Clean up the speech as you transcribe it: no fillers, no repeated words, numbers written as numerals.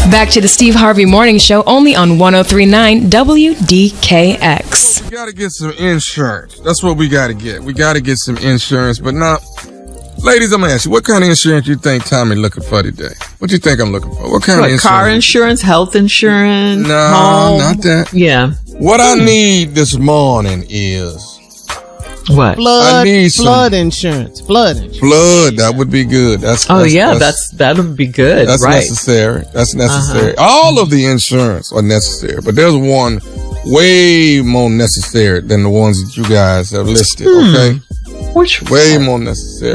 Back to the Steve Harvey Morning Show, only on 103.9 WDKX. We got to get some insurance. That's what we got to get. We got to get some insurance. But now, ladies, I'm going to ask you, what kind of insurance you think Tommy looking for today? What you think I'm looking for? What kind of insurance? Car insurance, health insurance, No, home? not that. Yeah. What I need this morning is... What? I need some flood insurance. Flood insurance. flood. That would be good. That'll be good. That's right. necessary. That's necessary. All of the insurance are necessary, but there's one way more necessary than the ones that you guys have listed. Okay, Which way more necessary.